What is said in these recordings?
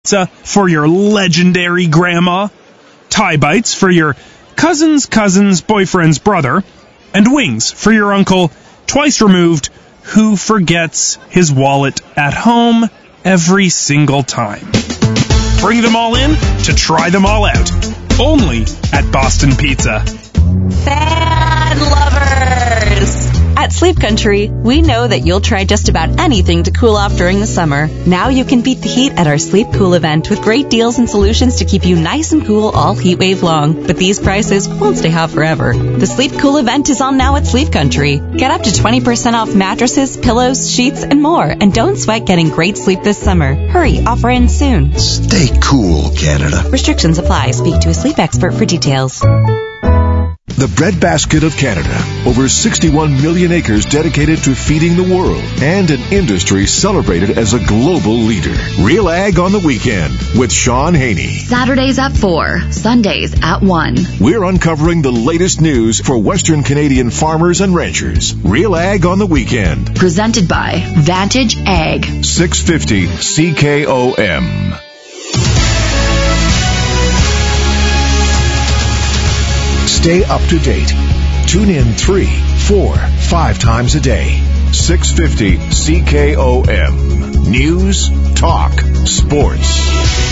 pizza for your legendary grandma, Thai bites for your cousin's boyfriend's brother, and wings for your uncle, twice removed, who forgets his wallet at home every single time. Bring them all in to try them all out. Only at Boston Pizza. Fan lovers! At Sleep Country, we know that you'll try just about anything to cool off during the summer. Now you can beat the heat at our Sleep Cool event with great deals and solutions to keep you nice and cool all heat wave long. But these prices won't stay hot forever. The Sleep Cool event is on now at Sleep Country. Get up to 20% off mattresses, pillows, sheets, and more. And don't sweat getting great sleep this summer. Hurry, offer ends soon. Stay cool, Canada. Restrictions apply. Speak to a sleep expert for details. The breadbasket of Canada. Over 61 million acres dedicated to feeding the world. And an industry celebrated as a global leader. Real Ag on the Weekend with Sean Haney. Saturdays at 4, Sundays at 1. We're uncovering the latest news for Western Canadian farmers and ranchers. Real Ag on the Weekend. Presented by Vantage Ag. 650 CKOM. Stay up to date. Tune in 3, 4, 5 times a day. 650 CKOM. News, talk, sports.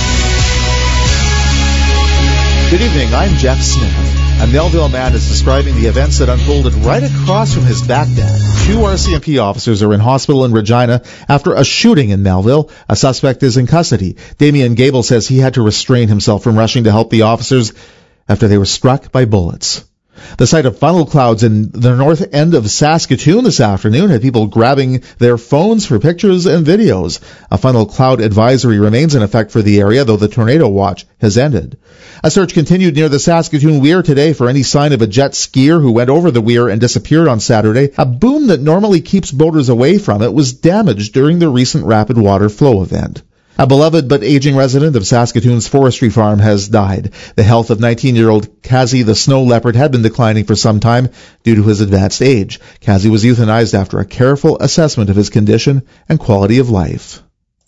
Good evening, I'm Jeff Smith. A Melville man is describing the events that unfolded right across from his Baghdad. 2 RCMP officers are in hospital in Regina after a shooting in Melville. A suspect is in custody. Damien Gable says he had to restrain himself from rushing to help the officers after they were struck by bullets. The sight of funnel clouds in the north end of Saskatoon this afternoon had people grabbing their phones for pictures and videos. A funnel cloud advisory remains in effect for the area, though the tornado watch has ended. A search continued near the Saskatoon Weir today for any sign of a jet skier who went over the weir and disappeared on Saturday. A boom that normally keeps boaters away from it was damaged during the recent rapid water flow event. A beloved but aging resident of Saskatoon's forestry farm has died. The health of 19-year-old Kazi the snow leopard had been declining for some time due to his advanced age. Kazi was euthanized after a careful assessment of his condition and quality of life.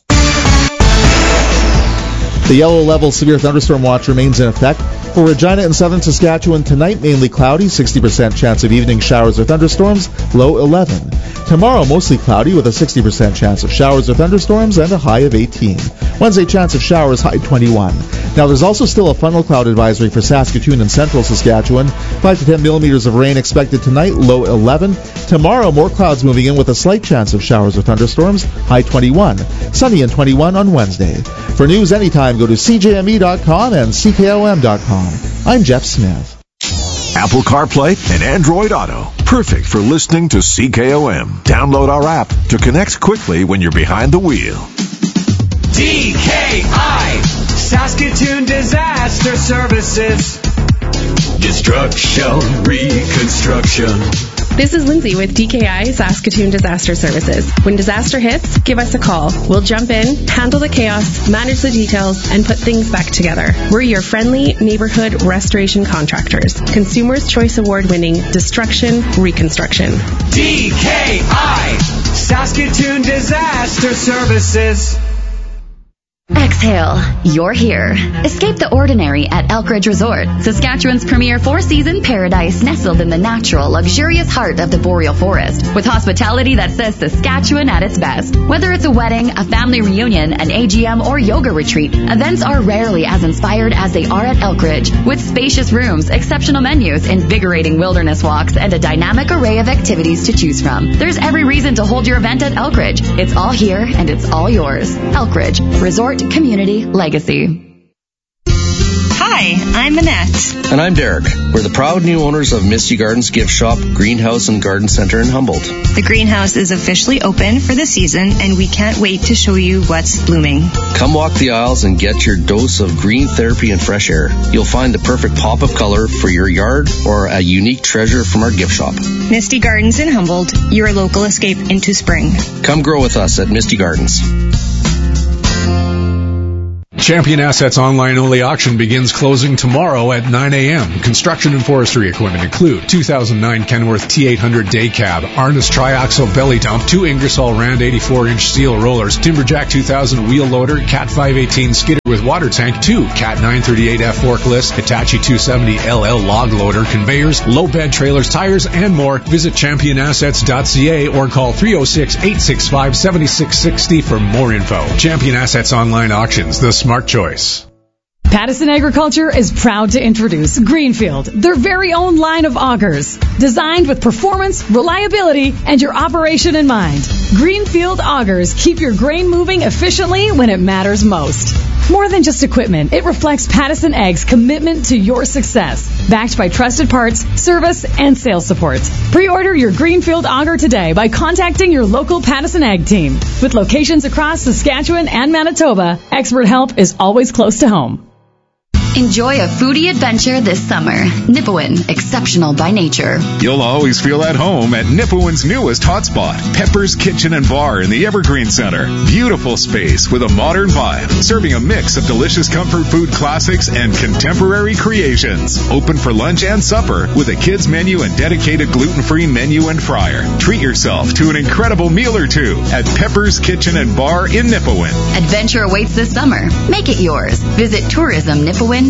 The yellow level severe thunderstorm watch remains in effect. For Regina and southern Saskatchewan tonight, mainly cloudy, 60% chance of evening showers or thunderstorms, low 11. Tomorrow, mostly cloudy with a 60% chance of showers or thunderstorms and a high of 18. Wednesday, chance of showers, high 21. Now, there's also still a funnel cloud advisory for Saskatoon and central Saskatchewan. 5 to 10 millimeters of rain expected tonight, low 11. Tomorrow, more clouds moving in with a slight chance of showers or thunderstorms, high 21. Sunny and 21 on Wednesday. For news anytime, go to CJME.com and CKOM.com. I'm Jeff Smith. Apple CarPlay and Android Auto. Perfect for listening to CKOM. Download our app to connect quickly when you're behind the wheel. DKI, Saskatoon Disaster Services. Destruction, reconstruction. This is Lindsay with DKI Saskatoon Disaster Services. When disaster hits, give us a call. We'll jump in, handle the chaos, manage the details, and put things back together. We're your friendly neighborhood restoration contractors. Consumers' Choice Award-winning Destruction Reconstruction. DKI, Saskatoon Disaster Services. Exhale. You're here. Escape the ordinary at Elkridge Resort, Saskatchewan's premier 4-season paradise nestled in the natural, luxurious heart of the boreal forest, with hospitality that says Saskatchewan at its best. Whether it's a wedding, a family reunion, an AGM, or yoga retreat, events are rarely as inspired as they are at Elkridge, with spacious rooms, exceptional menus, invigorating wilderness walks, and a dynamic array of activities to choose from. There's every reason to hold your event at Elkridge. It's all here and it's all yours. Elkridge Resort Community Legacy. Hi, I'm Annette. And I'm Derek. We're the proud new owners of Misty Gardens Gift Shop, Greenhouse, and Garden Center in Humboldt. The greenhouse is officially open for the season, and we can't wait to show you what's blooming. Come walk the aisles and get your dose of green therapy and fresh air. You'll find the perfect pop of color for your yard or a unique treasure from our gift shop. Misty Gardens in Humboldt, your local escape into spring. Come grow with us at Misty Gardens. Champion Assets online-only auction begins closing tomorrow at 9 a.m. Construction and forestry equipment include 2009 Kenworth T800 day cab, Arnis triaxle belly dump, 2 Ingersoll Rand 84-inch steel rollers, Timberjack 2000 wheel loader, Cat 518 skidder with water tank, 2 Cat 938F forklifts, Hitachi 270 LL log loader, conveyors, low bed trailers, tires, and more. Visit championassets.ca or call 306-865-7660 for more info. Champion Assets online auctions, the smart choice. Pattison Agriculture is proud to introduce Greenfield, their very own line of augers, designed with performance, reliability, and your operation in mind. Greenfield augers keep your grain moving efficiently when it matters most. More than just equipment, it reflects Pattison Ag's commitment to your success, backed by trusted parts, service, and sales support. Pre-order your Greenfield auger today by contacting your local Pattison Ag team. With locations across Saskatchewan and Manitoba, expert help is always close to home. Enjoy a foodie adventure this summer. Nipawin, exceptional by nature. You'll always feel at home at Nipawin's newest hotspot, Pepper's Kitchen and Bar in the Evergreen Center. Beautiful space with a modern vibe, serving a mix of delicious comfort food classics and contemporary creations. Open for lunch and supper with a kids menu and dedicated gluten-free menu and fryer. Treat yourself to an incredible meal or two at Pepper's Kitchen and Bar in Nipawin. Adventure awaits this summer. Make it yours. Visit tourismnipawin.com.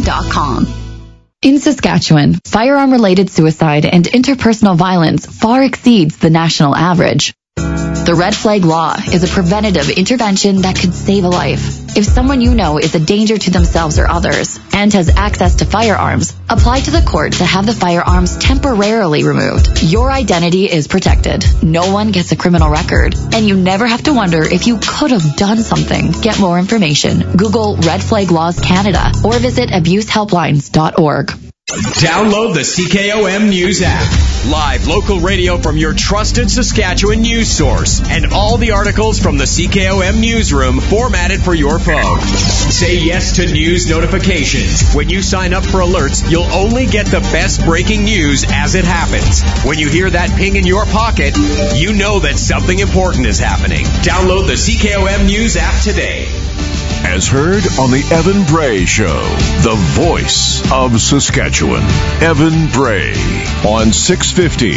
In Saskatchewan, firearm-related suicide and interpersonal violence far exceeds the national average. The Red Flag Law is a preventative intervention that could save a life. If someone you know is a danger to themselves or others and has access to firearms, apply to the court to have the firearms temporarily removed. Your identity is protected. No one gets a criminal record, and you never have to wonder if you could have done something. Get more information. Google Red Flag Laws Canada or visit abusehelplines.org. Download the CKOM News app. Live local radio from your trusted Saskatchewan news source. And all the articles from the CKOM newsroom formatted for your phone. Say yes to news notifications. When you sign up for alerts, you'll only get the best breaking news as it happens. When you hear that ping in your pocket, you know that something important is happening. Download the CKOM News app today. As heard on the Evan Bray Show, the voice of Saskatchewan. Evan Bray on 650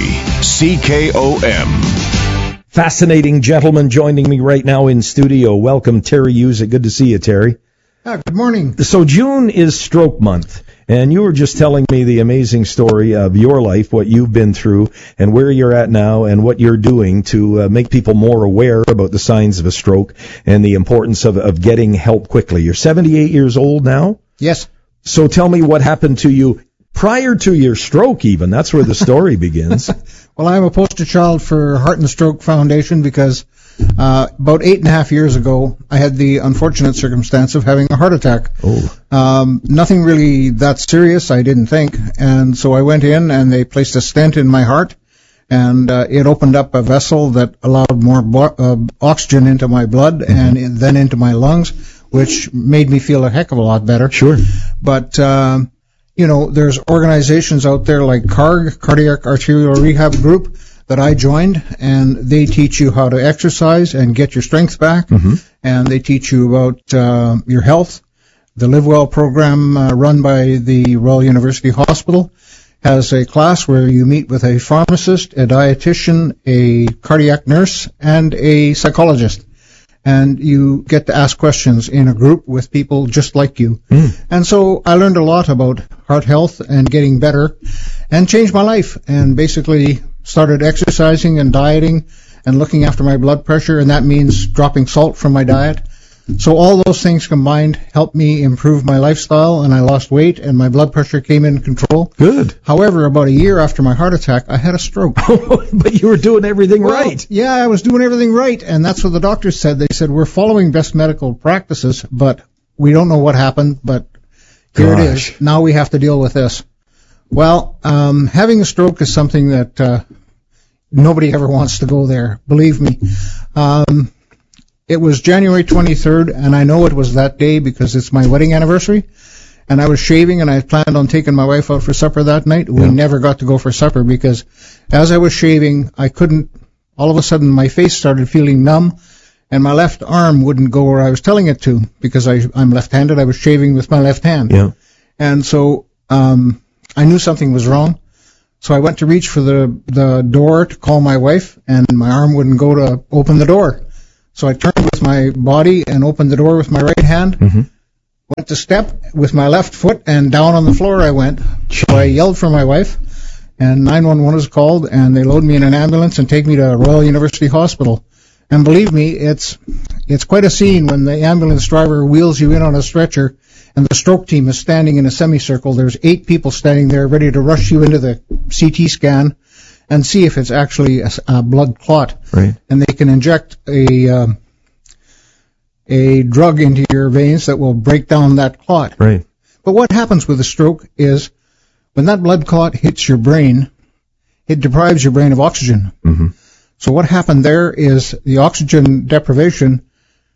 CKOM. Fascinating gentleman joining me right now in studio. Welcome, Terry Usick. Good to see you, Terry. Good morning. So June is Stroke Month, and you were just telling me the amazing story of your life, what you've been through, and where you're at now, and what you're doing to make people more aware about the signs of a stroke and the importance of getting help quickly. You're 78 years old now? Yes. So tell me what happened to you prior to your stroke even. That's where the story begins. Well, I'm a poster child for Heart and Stroke Foundation because about 8.5 years ago, I had the unfortunate circumstance of having a heart attack. Nothing really that serious, I didn't think. And so I went in and they placed a stent in my heart, and it opened up a vessel that allowed more oxygen into my blood and then into my lungs, which made me feel a heck of a lot better. Sure. But, there's organizations out there like CARG, Cardiac Arterial Rehab Group, that I joined, and they teach you how to exercise and get your strength back, and they teach you about your health. The Live Well program run by the Royal University Hospital has a class where you meet with a pharmacist, a dietitian, a cardiac nurse, and a psychologist. And you get to ask questions in a group with people just like you. And so I learned a lot about heart health and getting better, and changed my life, and basically started exercising and dieting and looking after my blood pressure, and that means dropping salt from my diet. So all those things combined helped me improve my lifestyle, and I lost weight, and my blood pressure came in control. Good. However, about a year after my heart attack, I had a stroke. But you were doing everything right. Yeah, I was doing everything right, and that's what the doctors said. They said, we're following best medical practices, but we don't know what happened, but here it is. Now we have to deal with this. Well, having a stroke is something that nobody ever wants to go there, believe me. It was January 23rd, and I know it was that day because it's my wedding anniversary, and I was shaving, and I planned on taking my wife out for supper that night. We never got to go for supper because as I was shaving, I couldn't, all of a sudden my face started feeling numb, and my left arm wouldn't go where I was telling it to because I'm left-handed. I was shaving with my left hand. Yeah. And so I knew something was wrong. So I went to reach for the door to call my wife, and my arm wouldn't go to open the door. So I turned with my body and opened the door with my right hand, went to step with my left foot, and down on the floor I went. So I yelled for my wife, and 911 was called, and they load me in an ambulance and take me to Royal University Hospital. And believe me, it's quite a scene when the ambulance driver wheels you in on a stretcher and the stroke team is standing in a semicircle. There's 8 people standing there ready to rush you into the CT scan and see if it's actually a blood clot. Right. And they can inject a drug into your veins that will break down that clot. Right. But what happens with a stroke is when that blood clot hits your brain, it deprives your brain of oxygen. Mm-hmm. So what happened there is the oxygen deprivation.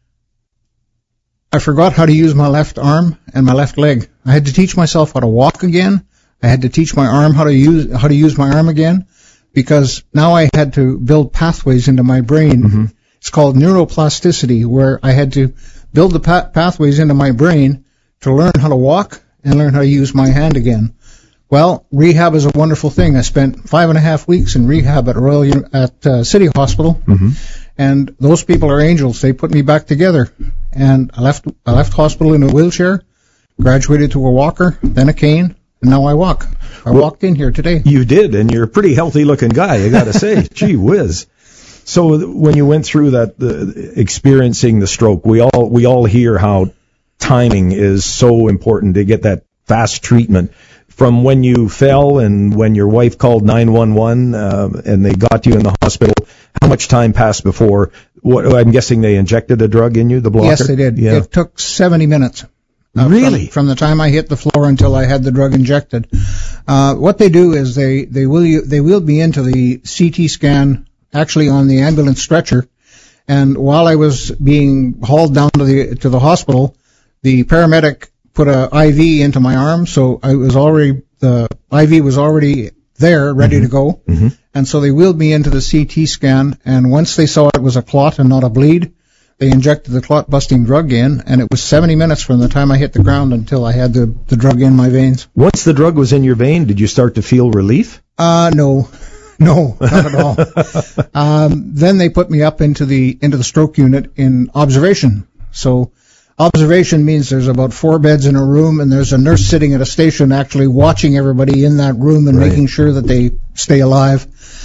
I forgot how to use my left arm and my left leg. I had to teach myself how to walk again. I had to teach my arm how to use my arm again, because now I had to build pathways into my brain. Mm-hmm. It's called neuroplasticity, where I had to build the pathways into my brain to learn how to walk and learn how to use my hand again. Well, rehab is a wonderful thing. I spent 5.5 weeks in rehab at City Hospital, and those people are angels. They put me back together, and I left hospital in a wheelchair, graduated to a walker, then a cane, and now I walk. I walked in here today. You did, and you're a pretty healthy-looking guy, I got to say. Gee whiz. So when you went through that, experiencing the stroke, we all hear how timing is so important to get that fast treatment. From when you fell and when your wife called 911 and they got you in the hospital, how much time passed before? I'm guessing they injected a drug in you, the blocker? Yes, they did. Yeah. It took 70 minutes. Really? From the time I hit the floor until I had the drug injected. What they do is they wheeled me into the CT scan, actually on the ambulance stretcher, and while I was being hauled down to the hospital, the paramedic put a IV into my arm, so the IV was already there, ready to go. Mm-hmm. And so they wheeled me into the CT scan, and once they saw it was a clot and not a bleed, they injected the clot-busting drug in, and it was 70 minutes from the time I hit the ground until I had the drug in my veins. Once the drug was in your vein, did you start to feel relief? No, not at all. Then they put me up into the stroke unit in observation. So observation means there's about 4 beds in a room, and there's a nurse sitting at a station actually watching everybody in that room and making sure that they stay alive.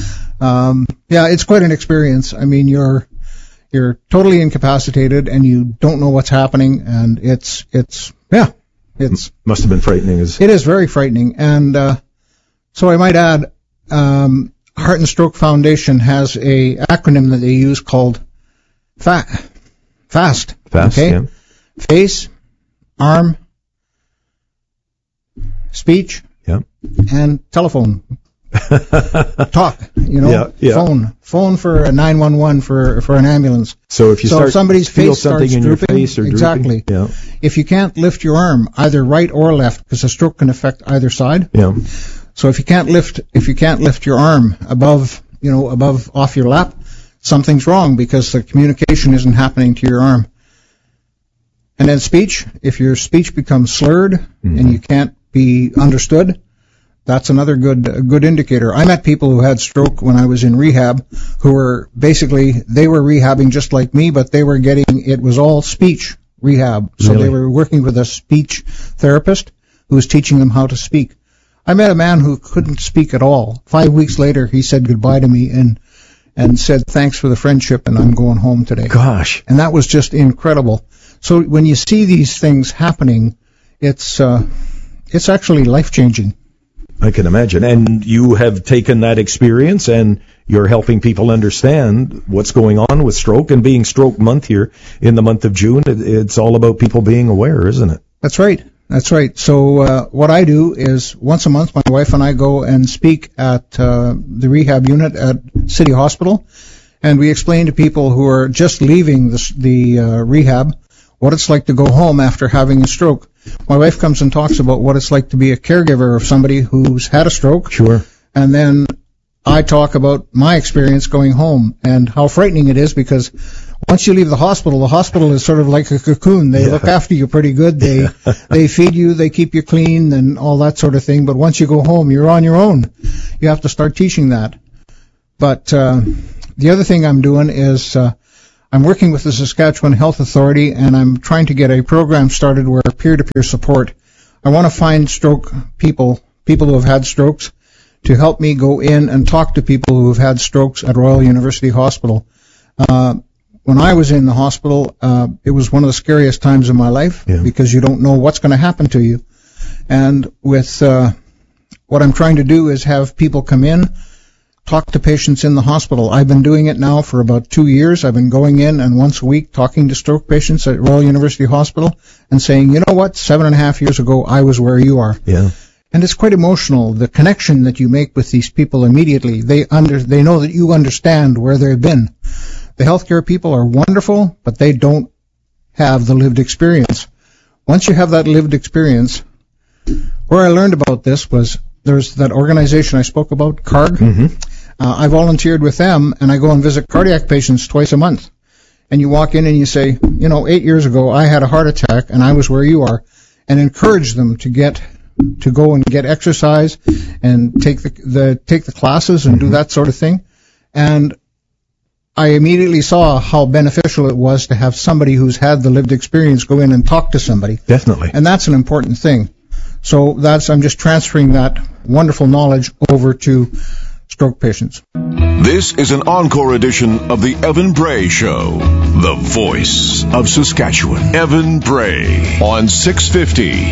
Yeah, it's quite an experience. I mean, you're totally incapacitated and you don't know what's happening, and it's must have been frightening. It is very frightening. And so I might add, Heart and Stroke Foundation has a acronym that they use called FAST. FAST, okay? Yeah. Face, arm, speech, and telephone. Talk, phone for a 911 for an ambulance. So if you somebody's feel face something starts in drooping, your face or exactly. drooping, If you can't lift your arm, either right or left, because a stroke can affect either side. Yeah. So if you can't lift your arm above off your lap, something's wrong because the communication isn't happening to your arm. And then speech, if your speech becomes slurred and you can't be understood, that's another good indicator. I met people who had stroke when I was in rehab who were they were rehabbing just like me, but it was all speech rehab. So They were working with a speech therapist who was teaching them how to speak. I met a man who couldn't speak at all. 5 weeks later, he said goodbye to me and said thanks for the friendship, and I'm going home today. Gosh. And that was just incredible. So when you see these things happening, it's actually life-changing. I can imagine. And you have taken that experience and you're helping people understand what's going on with stroke, and being Stroke Month here in the month of June, it's all about people being aware, isn't it? That's right. So what I do is once a month, my wife and I go and speak at the rehab unit at City Hospital, and we explain to people who are just leaving the rehab what it's like to go home after having a stroke. My wife comes and talks about what it's like to be a caregiver of somebody who's had a stroke. Sure. And then I talk about my experience going home and how frightening it is, because once you leave the hospital is sort of like a cocoon. They look after you pretty good. They feed you, they keep you clean, and all that sort of thing. But once you go home, you're on your own. You have to start teaching that. But the other thing I'm doing is I'm working with the Saskatchewan Health Authority, and I'm trying to get a program started where peer-to-peer support. I want to find stroke people who have had strokes, to help me go in and talk to people who have had strokes at Royal University Hospital. When I was in the hospital, it was one of the scariest times of my life because you don't know what's going to happen to you. And with what I'm trying to do is have people come in, talk to patients in the hospital. I've been doing it now for about 2 years. I've been going in and once a week talking to stroke patients at Royal University Hospital and saying, you know what, 7.5 years ago, I was where you are. Yeah. And it's quite emotional, the connection that you make with these people immediately. They know that you understand where they've been. The healthcare people are wonderful, but they don't have the lived experience. Once you have that lived experience, where I learned about this was there's that organization I spoke about, CARG. Mm-hmm. I volunteered with them, and I go and visit cardiac patients twice a month. And you walk in and you say, 8 years ago I had a heart attack and I was where you are, and encourage them to go and get exercise and take the classes and do that sort of thing. And I immediately saw how beneficial it was to have somebody who's had the lived experience go in and talk to somebody. Definitely. And that's an important thing. So I'm just transferring that wonderful knowledge over to stroke patients. This is an encore edition of the Evan Bray Show, the voice of Saskatchewan. Evan Bray on 650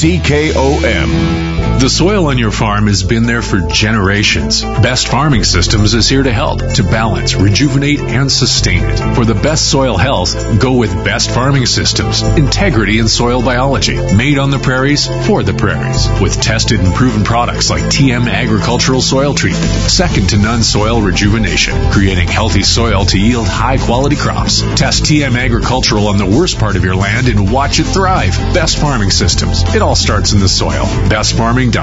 CKOM. The soil on your farm has been there for generations. Best Farming Systems is here to help, to balance, rejuvenate, and sustain it. For the best soil health, go with Best Farming Systems. Integrity in soil biology. Made on the prairies, for the prairies. With tested and proven products like TM Agricultural Soil Treatment. Second to none soil rejuvenation. Creating healthy soil to yield high-quality crops. Test TM Agricultural on the worst part of your land and watch it thrive. Best Farming Systems. It all starts in the soil. BestFarming.ca.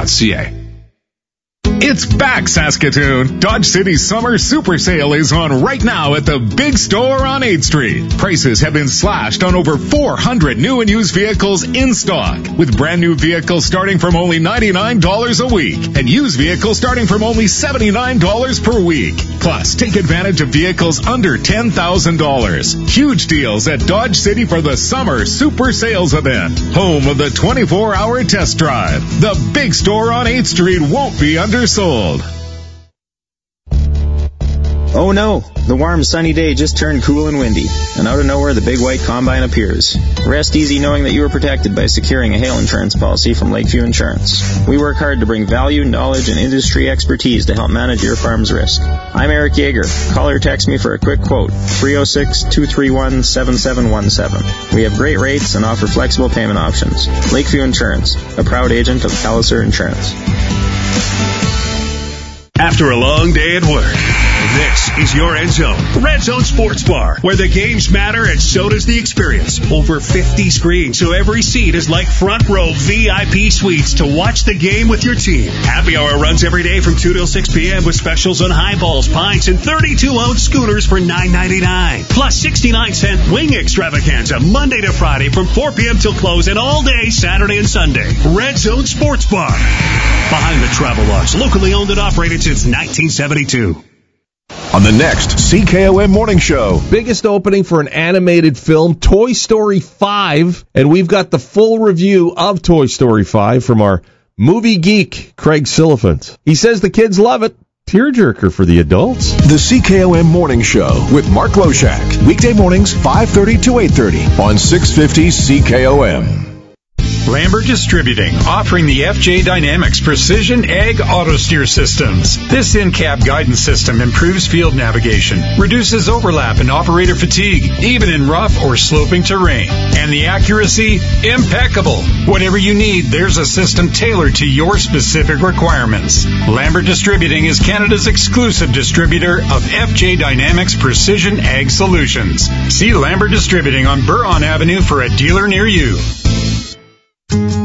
It's back, Saskatoon! Dodge City's summer super sale is on right now at the big store on 8th Street. Prices have been slashed on over 400 new and used vehicles in stock, with brand new vehicles starting from only $99 a week and used vehicles starting from only $79 per week. Plus, take advantage of vehicles under $10,000. Huge deals at Dodge City for the summer super sales event. Home of the 24-hour test drive. The big store on 8th Street won't be undersold. Oh no, the warm sunny day just turned cool and windy, and out of nowhere the big white combine appears. Rest easy knowing that you are protected by securing a hail insurance policy from Lakeview Insurance. We work hard to bring value, knowledge, and industry expertise to help manage your farm's risk. I'm Eric Yeager. Call or text me for a quick quote, 306-231-7717. We have great rates and offer flexible payment options. Lakeview Insurance, a proud agent of Palliser Insurance. After a long day at work, this is your Red Zone. Red Zone Sports Bar, where the games matter and so does the experience. Over 50 screens, so every seat is like front row VIP suites to watch the game with your team. Happy hour runs every day from 2 till 6 p.m. with specials on highballs, pints, and 32-ounce schooners for $9.99. Plus 69-cent wing extravaganza Monday to Friday from 4 p.m. till close and all day Saturday and Sunday. Red Zone Sports Bar. Behind the Travel Lodge, locally owned and operated since 1972. On the next CKOM Morning Show. Biggest opening for an animated film, Toy Story 5. And we've got the full review of Toy Story 5 from our movie geek, Craig Silliphant. He says the kids love it. Tearjerker for the adults. The CKOM Morning Show with Mark Loshak. Weekday mornings, 5:30 to 8:30 on 650 CKOM. Lambert Distributing, offering the FJ Dynamics Precision Ag Auto Steer Systems. This in-cab guidance system improves field navigation, reduces overlap and operator fatigue, even in rough or sloping terrain. And the accuracy, impeccable. Whatever you need, there's a system tailored to your specific requirements. Lambert Distributing is Canada's exclusive distributor of FJ Dynamics Precision Ag Solutions. See Lambert Distributing on Buron Avenue for a dealer near you.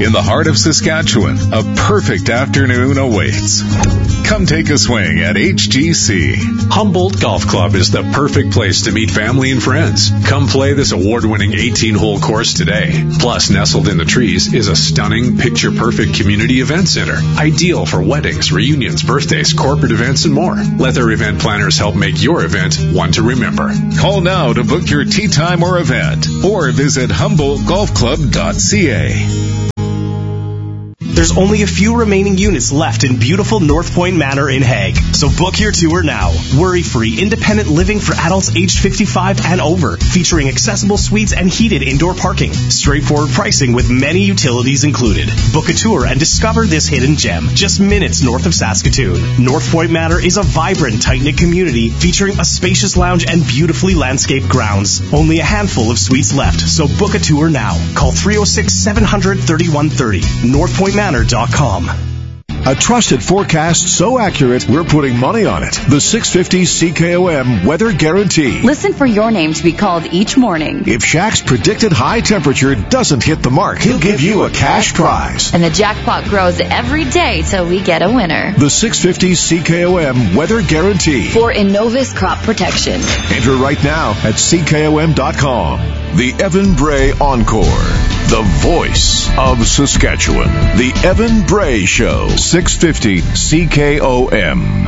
In the heart of Saskatchewan, a perfect afternoon awaits. Come take a swing at HGC. Humboldt Golf Club is the perfect place to meet family and friends. Come play this award-winning 18-hole course today. Plus, nestled in the trees is a stunning, picture-perfect community event center. Ideal for weddings, reunions, birthdays, corporate events, and more. Let their event planners help make your event one to remember. Call now to book your tee time or event, or visit HumboldtGolfClub.ca. There's only a few remaining units left in beautiful North Point Manor in Hague, so book your tour now. Worry-free, independent living for adults aged 55 and over, featuring accessible suites and heated indoor parking. Straightforward pricing with many utilities included. Book a tour and discover this hidden gem, just minutes north of Saskatoon. North Point Manor is a vibrant, tight-knit community featuring a spacious lounge and beautifully landscaped grounds. Only a handful of suites left, so book a tour now. Call 306-700-3130. NorthPointManor.com. A trusted forecast so accurate, we're putting money on it. The 650 CKOM Weather Guarantee. Listen for your name to be called each morning. If Shaq's predicted high temperature doesn't hit the mark, he'll give you a cash prize. And the jackpot grows every day till we get a winner. The 650 CKOM Weather Guarantee. For Innovis Crop Protection. Enter right now at CKOM.com. The Evan Bray Encore. The voice of Saskatchewan. The Evan Bray Show. 650 CKOM.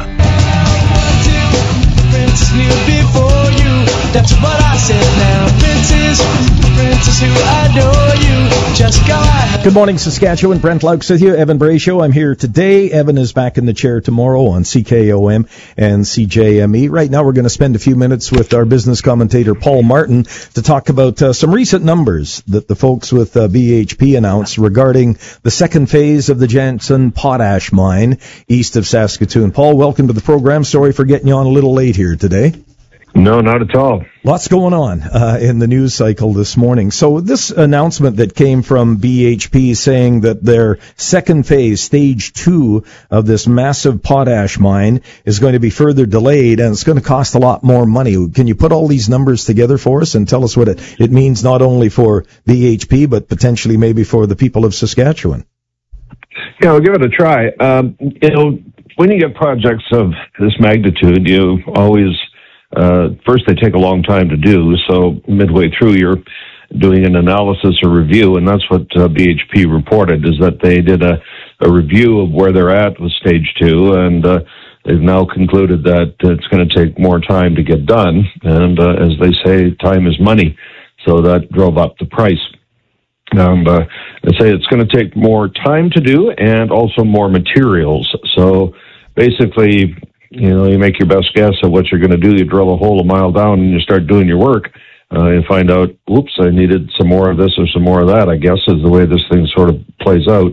Princess knew before you. That's what I said now. Princess who adore you. Just go ahead. Good morning, Saskatchewan. Brent Laux with you. Evan Bray Show. I'm here today. Evan is back in the chair tomorrow on CKOM and CJME. Right now, we're going to spend a few minutes with our business commentator, Paul Martin, to talk about some recent numbers that the folks with BHP announced regarding the second phase of the Jansen Potash Mine east of Saskatoon. Paul, welcome to the program. Sorry for getting you on a little late here today. No, not at all. Lots going on in the news cycle this morning. So this announcement that came from BHP saying that their second phase, stage 2 of this massive potash mine is going to be further delayed and it's going to cost a lot more money. Can you put all these numbers together for us and tell us what it means not only for BHP but potentially maybe for the people of Saskatchewan? Yeah, we'll give it a try. When you get projects of this magnitude, you always... first, they take a long time to do, so midway through you're doing an analysis or review, and that's what BHP reported, is that they did a review of where they're at with stage 2, and they've now concluded that it's going to take more time to get done, and as they say, time is money, so that drove up the price. They say it's going to take more time to do and also more materials, so basically... you make your best guess at what you're going to do. You drill a hole a mile down and you start doing your work. You find out, oops, I needed some more of this or some more of that, I guess, is the way this thing sort of plays out.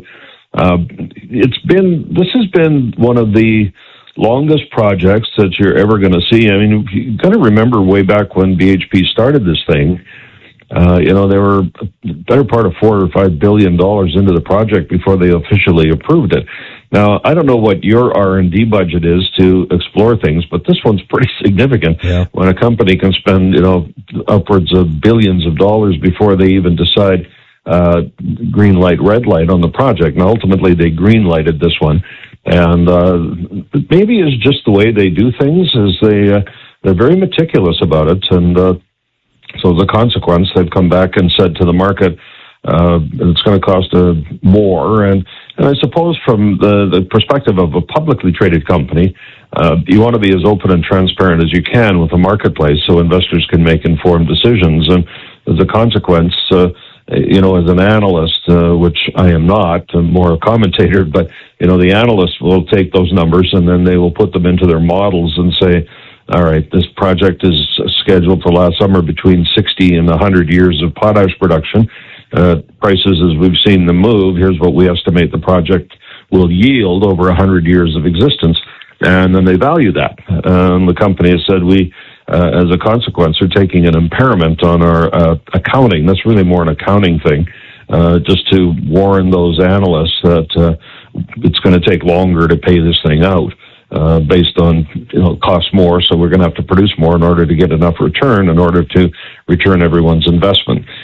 This has been one of the longest projects that you're ever going to see. I mean, you've got to remember way back when BHP started this thing, they were a better part of $4 or $5 billion into the project before they officially approved it. Now, I don't know what your R&D budget is to explore things, but this one's pretty significant. Yeah. When a company can spend, upwards of billions of dollars before they even decide green light, red light on the project. Now, ultimately, they green lighted this one, and maybe it's just the way they do things. Is they're very meticulous about it, and so as a consequence, they've come back and said to the market, it's going to cost more. And I suppose from the perspective of a publicly traded company, you want to be as open and transparent as you can with the marketplace so investors can make informed decisions. And as a consequence, as an analyst, which I am not, I'm more a commentator, but, the analysts will take those numbers and then they will put them into their models and say, all right, this project is scheduled for last summer between 60 and 100 years of potash production. Prices as we've seen them move, here's what we estimate the project will yield over 100 years of existence. And then they value that. The company has said we, as a consequence, are taking an impairment on our accounting. That's really more an accounting thing, just to warn those analysts that it's going to take longer to pay this thing out. Based on, cost more, so we're going to have to produce more in order to get enough return in order to return everyone's investment.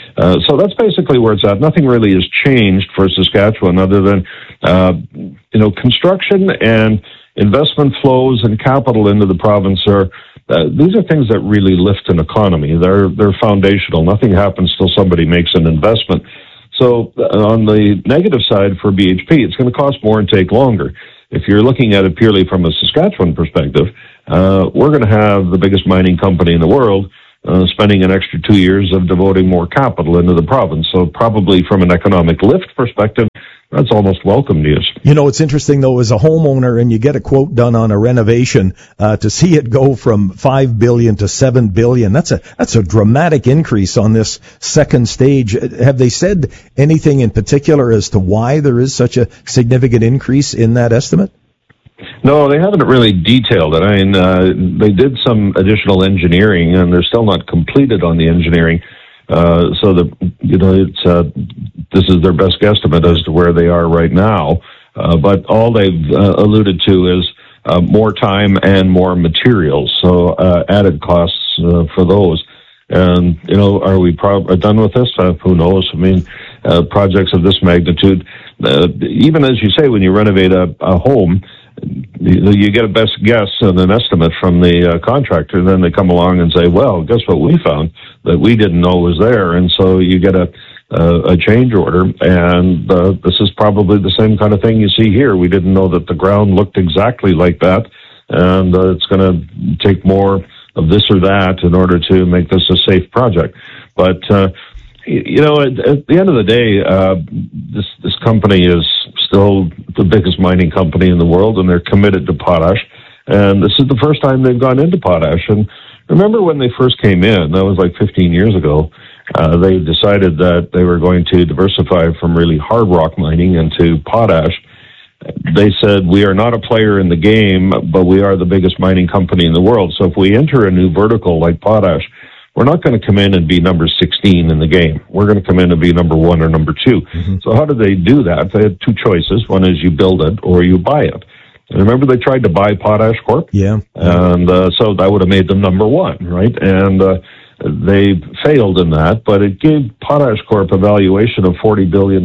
So that's basically where it's at. Nothing really has changed for Saskatchewan other than, construction and investment flows and capital into the province are, these are things that really lift an economy. They're foundational. Nothing happens till somebody makes an investment. So on the negative side for BHP, it's going to cost more and take longer. If you're looking at it purely from a Saskatchewan perspective, we're going to have the biggest mining company in the world spending an extra 2 years of devoting more capital into the province. So probably from an economic lift perspective, that's almost welcome news. It's interesting, though, as a homeowner, and you get a quote done on a renovation, to see it go from $5 billion to $7 billion, that's a dramatic increase on this second stage. Have they said anything in particular as to why there is such a significant increase in that estimate? No, they haven't really detailed it. I mean, they did some additional engineering, and they're still not completed on the engineering. So this is their best guesstimate as to where they are right now. But all they've alluded to is more time and more materials, so added costs for those. And are we done with this? Who knows? I mean, projects of this magnitude, even as you say, when you renovate a home, you get a best guess and an estimate from the contractor, and then they come along and say, well, guess what we found that we didn't know was there, and so you get a change order, and this is probably the same kind of thing you see here. We didn't know that the ground looked exactly like that, and it's going to take more of this or that in order to make this a safe project. But at the end of the day, this company is still the biggest mining company in the world, and they're committed to potash. And this is the first time they've gone into potash. And remember when they first came in, that was like 15 years ago, they decided that they were going to diversify from really hard rock mining into potash. They said, we are not a player in the game, but we are the biggest mining company in the world. So if we enter a new vertical like potash, we're not going to come in and be number 16 in the game. We're going to come in and be number 1 or number 2. Mm-hmm. So how did they do that? They had two choices. One is you build it or you buy it. And remember they tried to buy Potash Corp? Yeah. And so that would have made them number 1, right? And they failed in that, but it gave Potash Corp a valuation of $40 billion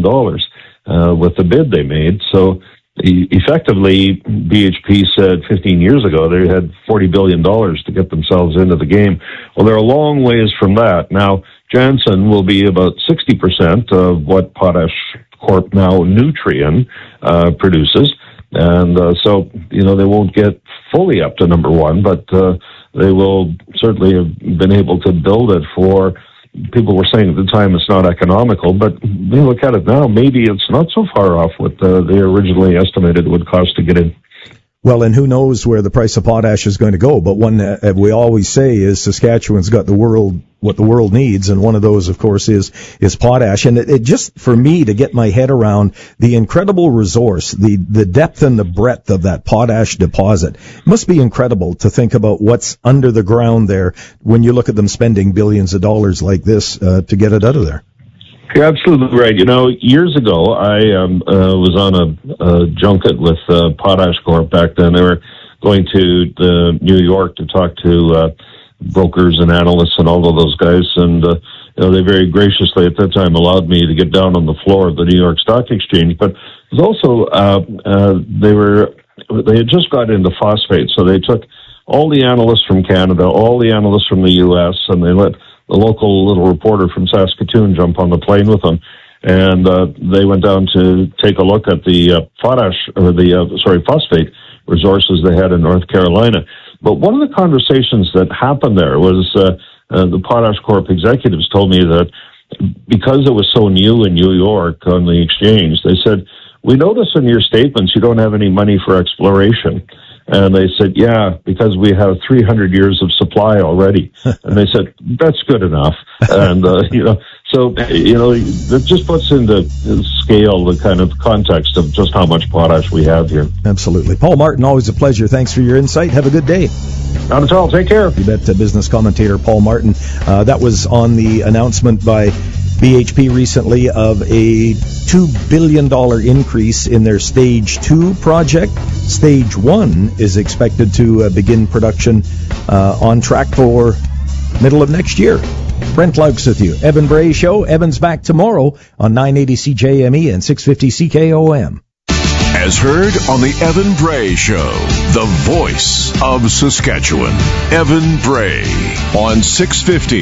with the bid they made. So effectively, BHP said 15 years ago they had $40 billion to get themselves into the game. Well, they're a long ways from that. Now, Jansen will be about 60% of what Potash Corp, now Nutrien, produces. And so, they won't get fully up to number 1, but they will certainly have been able to build it for... People were saying at the time it's not economical, but they look at it now, maybe it's not so far off what they originally estimated it would cost to get in. Well, and who knows where the price of potash is going to go, but one we always say is Saskatchewan's got what the world needs, and one of those, of course, is potash. And it just, for me, to get my head around the incredible resource, the depth and the breadth of that potash deposit, it must be incredible to think about what's under the ground there when you look at them spending billions of dollars like this to get it out of there. You're absolutely right. Years ago, I was on a junket with Potash Corp back then. They were going to New York to talk to brokers and analysts and all of those guys, and they very graciously at that time allowed me to get down on the floor of the New York Stock Exchange. But it was also they had just got into phosphate, so they took all the analysts from Canada, all the analysts from the U.S., and they let the local little reporter from Saskatoon jump on the plane with them, and they went down to take a look at the phosphate resources they had in North Carolina. But one of the conversations that happened there was the Potash Corp executives told me that because it was so new in New York on the exchange, they said, we notice in your statements you don't have any money for exploration. And they said, yeah, because we have 300 years of supply already. And they said, that's good enough. And, that just puts into scale the kind of context of just how much potash we have here. Absolutely. Paul Martin, always a pleasure. Thanks for your insight. Have a good day. Not at all. Take care. You bet. Business commentator Paul Martin. That was on the announcement by BHP recently of a $2 billion increase in their Stage 2 project. Stage 1 is expected to begin production on track for middle of next year. Brent Laux with you. Evan Bray Show. Evan's back tomorrow on 980 CJME and 650 CKOM. As heard on the Evan Bray Show, the voice of Saskatchewan. Evan Bray on 650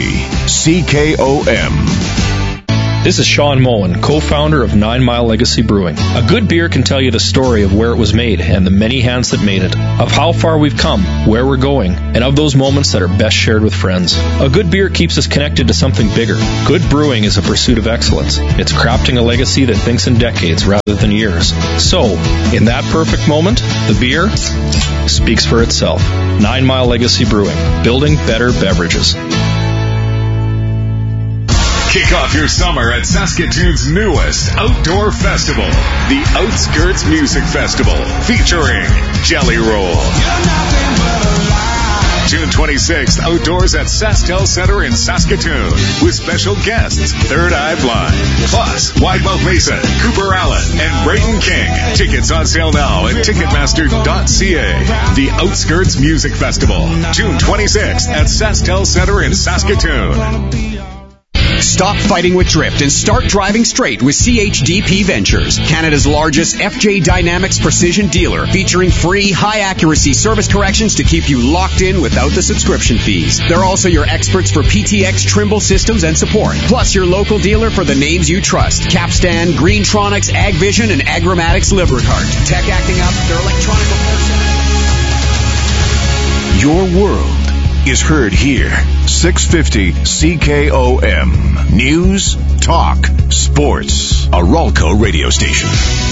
CKOM. This is Sean Mullen, co-founder of 9 Mile Legacy Brewing. A good beer can tell you the story of where it was made and the many hands that made it, of how far we've come, where we're going, and of those moments that are best shared with friends. A good beer keeps us connected to something bigger. Good brewing is a pursuit of excellence. It's crafting a legacy that thinks in decades rather than years. So, in that perfect moment, the beer speaks for itself. 9 Mile Legacy Brewing, building better beverages. Kick off your summer at Saskatoon's newest outdoor festival, the Outskirts Music Festival, featuring Jelly Roll. June 26th, outdoors at SaskTel Center in Saskatoon, with special guests, Third Eye Blind, plus Widemouth Mason, Cooper Allen, and Brayden King. Tickets on sale now at Ticketmaster.ca. The Outskirts Music Festival, June 26th at SaskTel Center in Saskatoon. Stop fighting with drift and start driving straight with CHDP Ventures, Canada's largest FJ Dynamics precision dealer, featuring free, high-accuracy service corrections to keep you locked in without the subscription fees. They're also your experts for PTX, Trimble systems, and support, plus your local dealer for the names you trust: Capstan, Greentronics, AgVision, and Agromatics Lubricart. Tech acting up, their electronic repair. Your world is heard here. 650 CKOM. News, talk, sports. A Ralco radio station.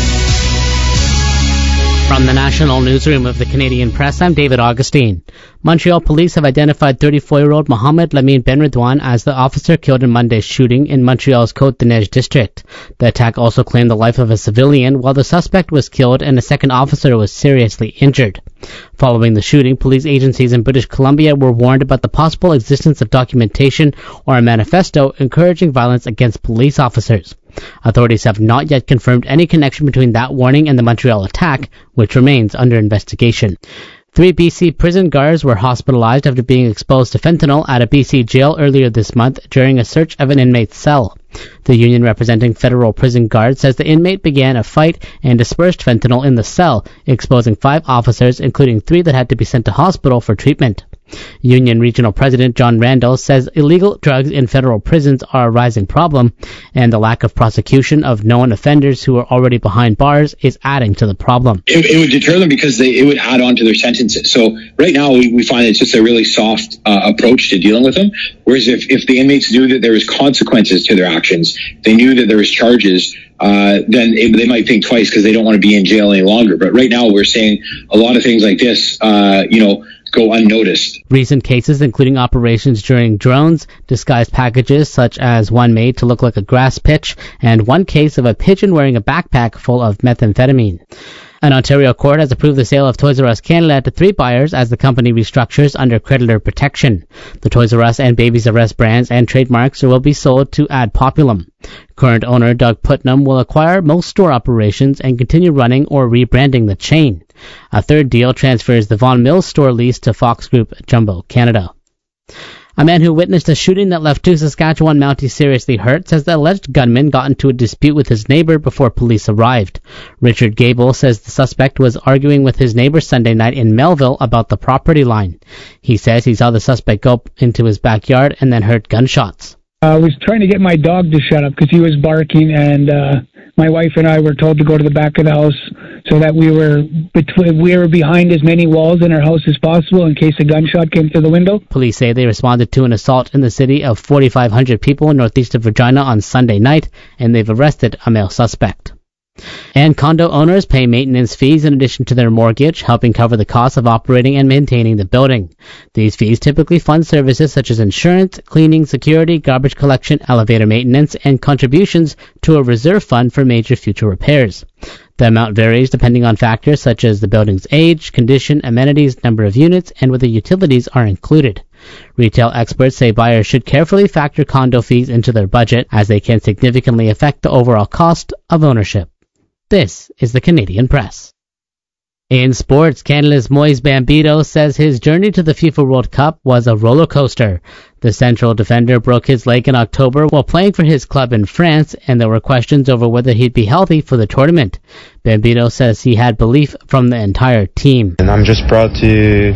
From the National Newsroom of the Canadian Press, I'm David Augustine. Montreal police have identified 34-year-old Mohamed Lamine Benredouane as the officer killed in Monday's shooting in Montreal's Côte-des-Neiges district. The attack also claimed the life of a civilian, while the suspect was killed and a second officer was seriously injured. Following the shooting, police agencies in British Columbia were warned about the possible existence of documentation or a manifesto encouraging violence against police officers. Authorities have not yet confirmed any connection between that warning and the Montreal attack, which remains under investigation. 3 BC prison guards were hospitalized after being exposed to fentanyl at a BC jail earlier this month during a search of an inmate's cell. The union representing federal prison guards says the inmate began a fight and dispersed fentanyl in the cell, exposing 5 officers, including 3 that had to be sent to hospital for treatment. Union Regional President John Randall says illegal drugs in federal prisons are a rising problem, and the lack of prosecution of known offenders who are already behind bars is adding to the problem. It would deter them because it would add on to their sentences. So right now we find it's just a really soft approach to dealing with them. Whereas if the inmates knew that there was consequences to their actions, they knew that there was charges, then they might think twice because they don't want to be in jail any longer. But right now we're seeing a lot of things like this, go unnoticed. Recent cases, including operations during drones, disguised packages such as one made to look like a grass pitch, and one case of a pigeon wearing a backpack full of methamphetamine. An Ontario court has approved the sale of Toys R Us Canada to 3 buyers as the company restructures under creditor protection. The Toys R Us and Babies R Us brands and trademarks will be sold to Ad Populum. Current owner Doug Putnam will acquire most store operations and continue running or rebranding the chain. A third deal transfers the Vaughan Mills store lease to Fox Group Jumbo Canada. A man who witnessed a shooting that left 2 Saskatchewan Mounties seriously hurt says the alleged gunman got into a dispute with his neighbor before police arrived. Richard Gable says the suspect was arguing with his neighbor Sunday night in Melville about the property line. He says he saw the suspect go into his backyard and then heard gunshots. I was trying to get my dog to shut up because he was barking, and my wife and I were told to go to the back of the house so that we were behind as many walls in our house as possible in case a gunshot came through the window. Police say they responded to an assault in the city of 4,500 people northeast of Regina on Sunday night, and they've arrested a male suspect. And condo owners pay maintenance fees in addition to their mortgage, helping cover the cost of operating and maintaining the building. These fees typically fund services such as insurance, cleaning, security, garbage collection, elevator maintenance, and contributions to a reserve fund for major future repairs. The amount varies depending on factors such as the building's age, condition, amenities, number of units, and whether utilities are included. Retail experts say buyers should carefully factor condo fees into their budget, as they can significantly affect the overall cost of ownership. This is the Canadian Press. In sports, Canada's Moise Bambito says his journey to the FIFA World Cup was a roller coaster. The central defender broke his leg in October while playing for his club in France, and there were questions over whether he'd be healthy for the tournament. Bambito says he had belief from the entire team. And I'm just proud to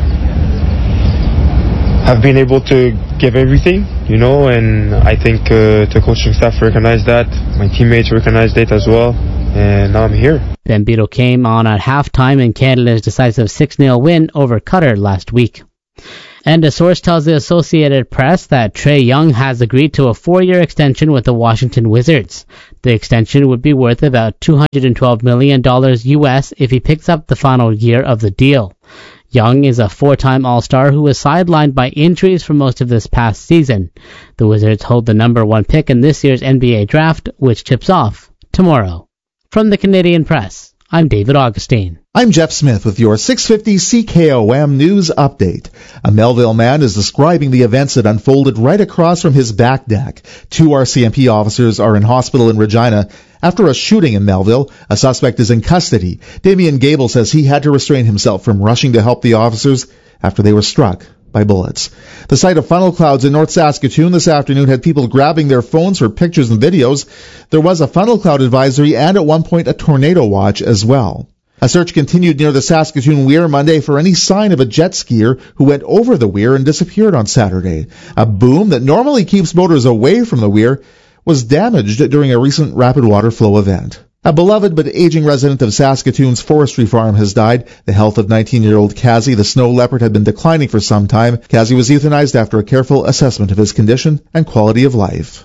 have been able to give everything, and I think the coaching staff recognized that. My teammates recognized it as well, and now I'm here. Bambito came on at halftime in Canada's decisive 6-0 win over Qatar last week. And a source tells the Associated Press that Trae Young has agreed to a 4-year extension with the Washington Wizards. The extension would be worth about $212 million US if he picks up the final year of the deal. Young is a 4-time All-Star who was sidelined by injuries for most of this past season. The Wizards hold the number 1 pick in this year's NBA draft, which tips off tomorrow. From the Canadian Press, I'm David Augustine. I'm Jeff Smith with your 650 CKOM News Update. A Melville man is describing the events that unfolded right across from his back deck. 2 RCMP officers are in hospital in Regina after a shooting in Melville. A suspect is in custody. Damien Gable says he had to restrain himself from rushing to help the officers after they were struck by bullets. The site of funnel clouds in North Saskatoon this afternoon had people grabbing their phones for pictures and videos. There was a funnel cloud advisory and at one point a tornado watch as well. A search continued near the Saskatoon Weir Monday for any sign of a jet skier who went over the weir and disappeared on Saturday. A boom that normally keeps boaters away from the weir was damaged during a recent rapid water flow event. A beloved but aging resident of Saskatoon's forestry farm has died. The health of 19-year-old Kazi, the snow leopard, had been declining for some time. Kazi was euthanized after a careful assessment of his condition and quality of life.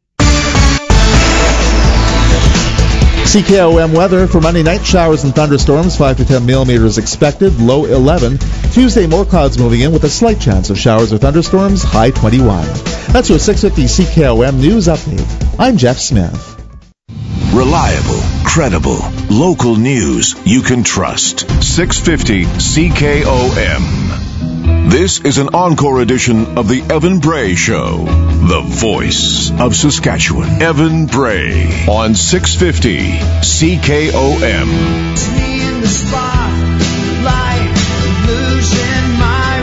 CKOM weather for Monday night, showers and thunderstorms, 5 to 10 millimeters expected, low 11. Tuesday, more clouds moving in with a slight chance of showers or thunderstorms, high 21. That's your 650 CKOM News Update. I'm Jeff Smith. Reliable, credible, local news you can trust. 650 CKOM. This is an encore edition of the Evan Bray Show, the voice of Saskatchewan. Evan Bray on 650 CKOM. In the spotlight, losing my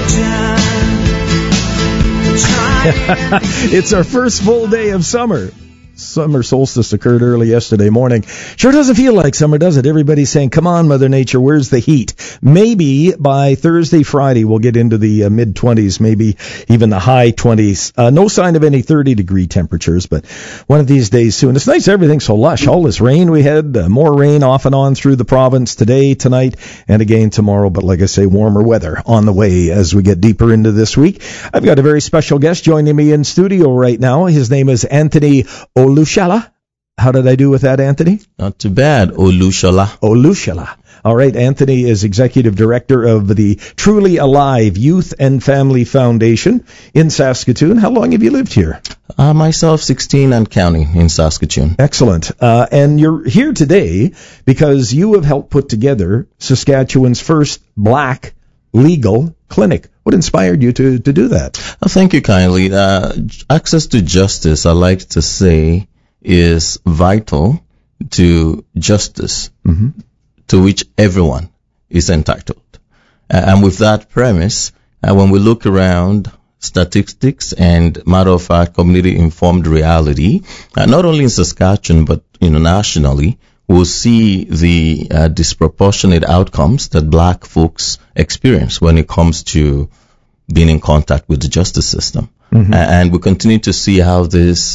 religion. It's our first full day of summer. Summer solstice occurred early yesterday morning. Sure doesn't feel like summer, does it? Everybody's saying, come on, Mother Nature, where's the heat? Maybe by Thursday, Friday, we'll get into the mid-20s, maybe even the high 20s. No sign of any 30-degree temperatures, but one of these days soon. It's nice, everything's so lush. All this rain we had, more rain off and on through the province today, tonight, and again tomorrow. But like I say, warmer weather on the way as we get deeper into this week. I've got a very special guest joining me in studio right now. His name is Anthony Olushala. How did I do with that, Anthony? Not too bad, Olushala. Olushala. All right, Anthony is Executive Director of the Truly Alive Youth and Family Foundation in Saskatoon. How long have you lived here? Myself, 16 and counting in Saskatoon. Excellent. And you're here today because you have helped put together Saskatchewan's first black legal clinic. What inspired you to do that? Thank you kindly. Access to justice, I like to say, is vital to justice, to which everyone is entitled. And with that premise, when we look around statistics and, matter of fact, community-informed reality, not only in Saskatchewan but nationally, we'll see the disproportionate outcomes that black folks experience when it comes to being in contact with the justice system. And we continue to see how this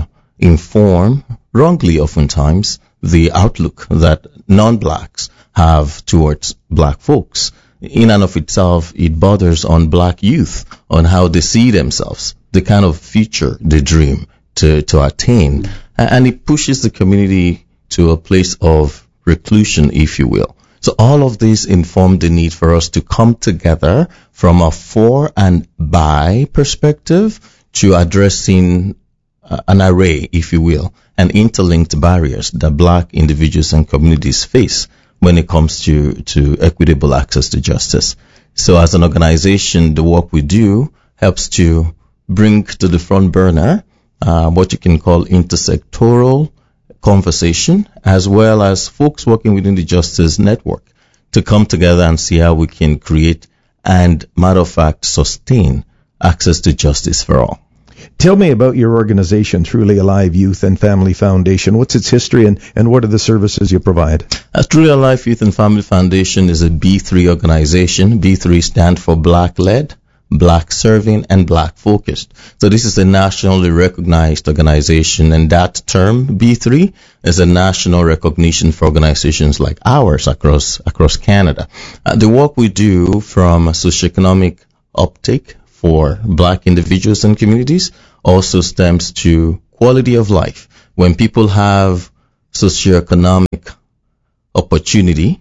inform, wrongly oftentimes, the outlook that non-blacks have towards black folks. In and of itself, it borders on black youth, on how they see themselves, the kind of future they dream to attain. And it pushes the community to a place of reclusion, if you will. So all of this informed the need for us to come together from a for and by perspective to addressing an array, if you will, and interlinked barriers that black individuals and communities face when it comes to equitable access to justice. So as an organization, the work we do helps to bring to the front burner what you can call intersectoral conversation, as well as folks working within the justice network to come together and see how we can create and, matter of fact, sustain access to justice for all. Tell me about your organization, Truly Alive Youth and Family Foundation. What's its history and what are the services you provide? Truly Alive Youth and Family Foundation is a B3 organization. B3 stands for Black-led, Black-serving, and Black-focused. So this is a nationally recognized organization, and that term, B3, is a national recognition for organizations like ours across Canada. The work we do from socioeconomic uptake for Black individuals and communities also stems to quality of life. When people have socioeconomic opportunity,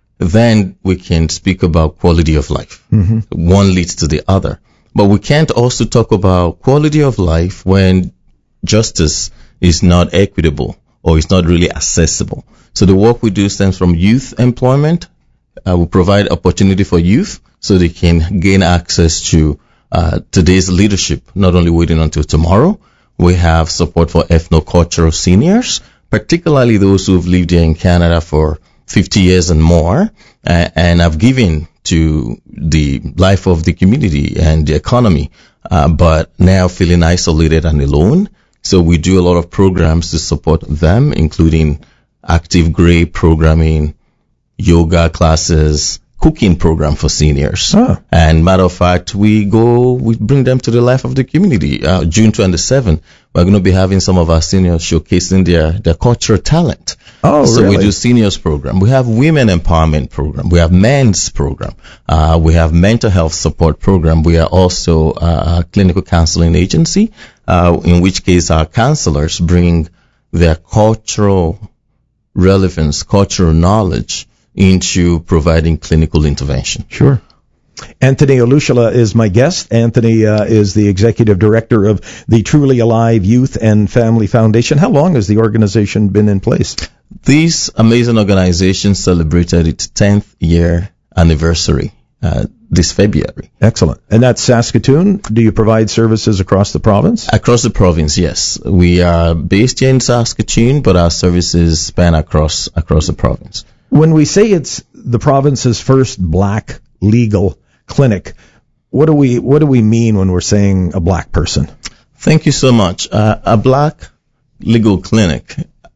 then we can speak about quality of life. Mm-hmm. One leads to the other. But we can't also talk about quality of life when justice is not equitable or is not really accessible. So the work we do stems from youth employment. We provide opportunity for youth so they can gain access to today's leadership, not only waiting until tomorrow. We have support for ethno-cultural seniors, particularly those who have lived here in Canada for 50 years and more, and have given to the life of the community and the economy, but now feeling isolated and alone. So we do a lot of programs to support them, including active grey programming, yoga classes, cooking program for seniors. And matter of fact, we bring them to the life of the community. June 27th, we're going to be having some of our seniors showcasing their cultural talent. So really? We do seniors program. We have women empowerment program. We have men's program. We have mental health support program. We are also a clinical counseling agency, in which case our counselors bring their cultural relevance, cultural knowledge into providing clinical intervention. Sure. Anthony Olushala is my guest. Anthony is the executive director of the Truly Alive Youth and Family Foundation. How long has the organization been in place? This amazing organization celebrated its 10th year anniversary this February. Excellent. And that's Saskatoon. Do you provide services across the province? Across the province, yes. We are based here in Saskatoon, but our services span across the province. When we say it's the province's first Black legal clinic, what do we mean when we're saying a Black person? Thank you so much. A Black legal clinic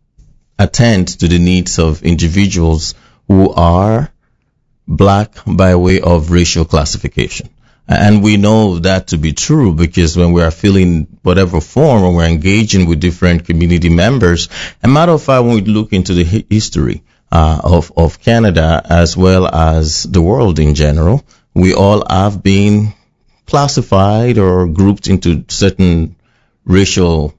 attends to the needs of individuals who are Black by way of racial classification. And we know that to be true because when we are filling whatever form or we're engaging with different community members, a matter of fact, when we look into the history of Canada as well as the world in general, we all have been classified or grouped into certain racial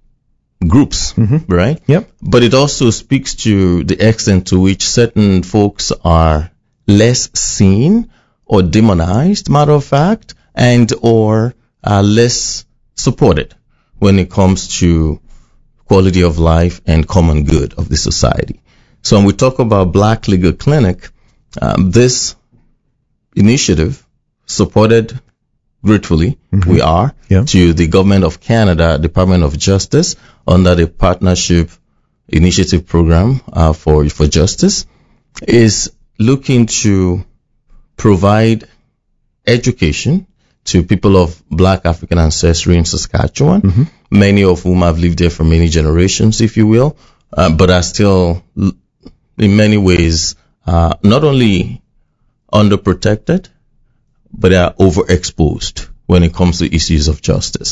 groups, right? Yep. But it also speaks to the extent to which certain folks are less seen or demonized, matter of fact, and or are less supported when it comes to quality of life and common good of the society. So when we talk about Black Legal Clinic, this initiative supported gratefully, we are, to the Government of Canada, Department of Justice, under the Partnership Initiative Program for Justice, is looking to provide education to people of Black African ancestry in Saskatchewan, many of whom have lived there for many generations, if you will, but are still, in many ways, not only underprotected, but are overexposed when it comes to issues of justice.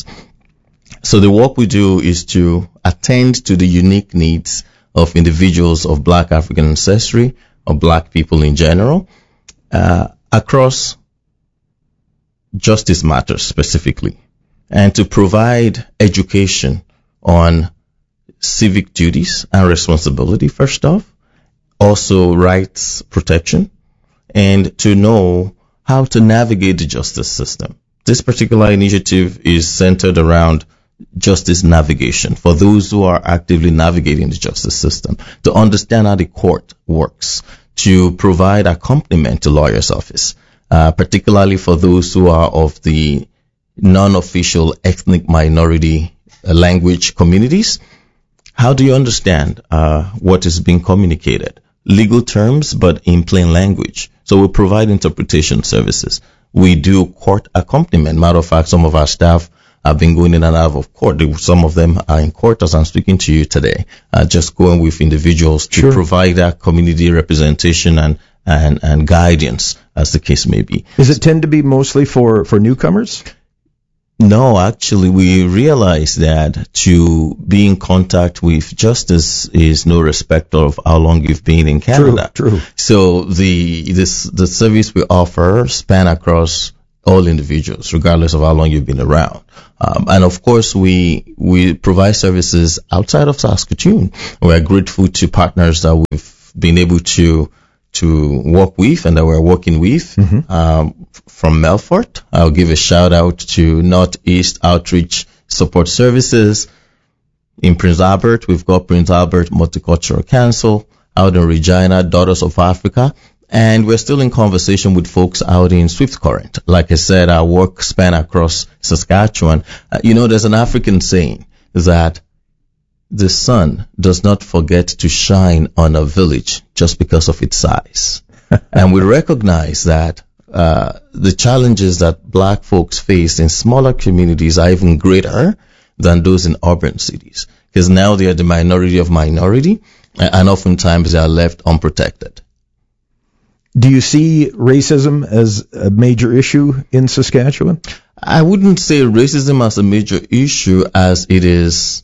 So the work we do is to attend to the unique needs of individuals of Black African ancestry, or Black people in general, across justice matters specifically, and to provide education on civic duties and responsibility, first off, also rights protection, and to know how to navigate the justice system. This particular initiative is centered around justice navigation for those who are actively navigating the justice system, to understand how the court works, to provide accompaniment to lawyers' office, particularly for those who are of the non-official ethnic minority language communities. How do you understand what is being communicated? legal terms, but in plain language. So we provide interpretation services. We do court accompaniment. Matter of fact, some of our staff have been going in and out of court. Some of them are in court as I'm speaking to you today, just going with individuals to provide that community representation and guidance, as the case may be. Does it tend to be mostly for newcomers? No, actually, we realize that to be in contact with justice is no respecter of how long you've been in Canada. True. So the service we offer span across all individuals, regardless of how long you've been around. And of course, we provide services outside of Saskatoon. We're grateful to partners that we've been able to work with and that we're working with. From Melfort, I'll give a shout out to Northeast Outreach Support Services. In Prince Albert, we've got Prince Albert Multicultural Council. Out in Regina, Daughters of Africa. And we're still in conversation with folks out in Swift Current. Like I said, our work span across Saskatchewan. There's an African saying that the sun does not forget to shine on a village just because of its size. And we recognize that the challenges that black folks face in smaller communities are even greater than those in urban cities, because now they are the minority of minority, and oftentimes they are left unprotected. Do you see racism as a major issue in Saskatchewan? I wouldn't say racism as a major issue as it is